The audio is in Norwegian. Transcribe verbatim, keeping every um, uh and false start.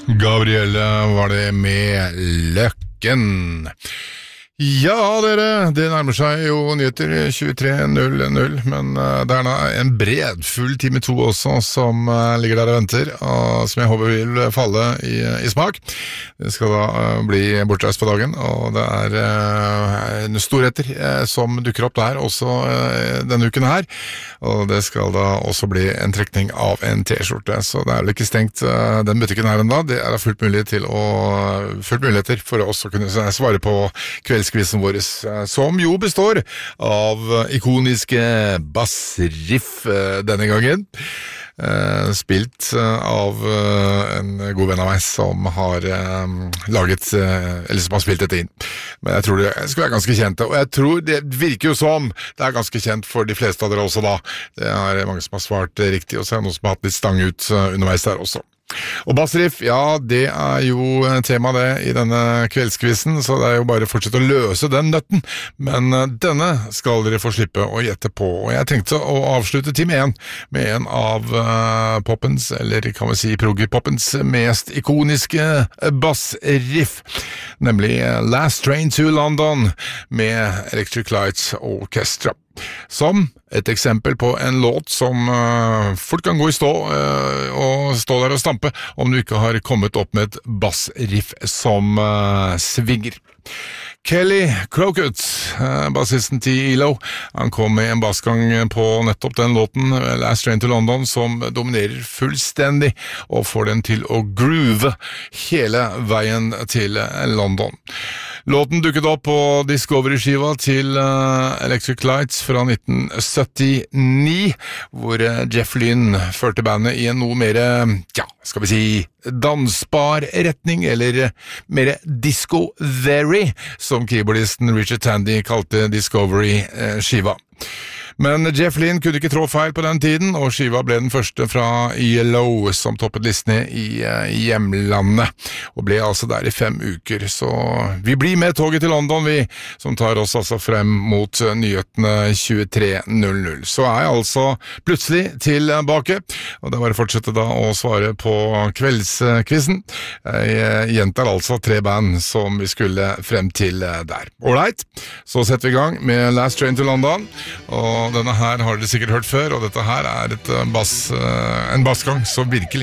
Gabrielle var det med Løkken. Ja, dere, det nærmer seg jo nyheter tjuetre null null, men uh, det er da en bredfull time to også som uh, ligger der og venter, og som jeg håper vil falle i, i smak. Det skal da uh, bli bortreist på dagen, og det er uh, storretter uh, som dukker opp der også uh, denne uken her, og det skal da også bli en trekning av en t-skjorte, så det er vel ikke stengt uh, den butikken her enda. Det er da fullt mulig til å, fullt muligheter for å også kunne svare på kveld Kveldskvissen vår, som jo består av ikoniske bassriff denne gangen, spilt av en god venn av meg som har laget, eller som har spilt dette inn. Men jeg tror det skulle være ganske kjent, og jeg tror det virker jo som det er ganske kjent for de fleste av dere også da. Det er mange som har svart riktig, og så er det noen som har hatt litt stang ut underveis der også. Og bassriff, ja, det er jo tema det i denne kveldskvissen, så det er jo bare å fortsette å løse den nøtten, men denne skal dere få slippe å gjette på, og jeg tenkte å avslutte time én med en av uh, poppens, eller kan vi si proggy-poppens mest ikoniske bassriff, nemlig Last Train to London med Electric Light Orchestra. Som et eksempel på en låt som uh, fort kan gå i stå uh, og stå der og stampe om du ikke har kommet opp med et bassriff som uh, svinger. Kelly Crockett, uh, bassisten til E L O, han kom med en bassgang på nettopp den låten, Last Train to London, som dominerer fullstendig og får den til å groove hele veien til London. Låten dukket opp på Discovery-skiva til uh, Electric Lights fra nitten syttini, hvor uh, Jeff Lynne førte bandet i en noe mer, ja, skal vi si, dansbar retning, eller uh, mer disco-very, som keyboardisten Richard Tandy kalte Discovery-skiva. Men Jeff Lynne kunne ikke trå feil på den tiden, og skiva ble den første fra E L O som toppet listene i, i hjemlandet, og ble altså der i fem uker. Så vi blir med toget til London, vi, som tar oss altså frem mot nyhetene tjuetre null null. Så er jeg altså plutselig tilbake, og det er bare å fortsette da å svare på kveldskvissen. Jeg gjentar altså tre band som vi skulle frem til der. Alright, så setter vi i gang med Last Train to London, og denne her har dere sikkert hørt før, og dette her er et bass, en bassgang så virkelig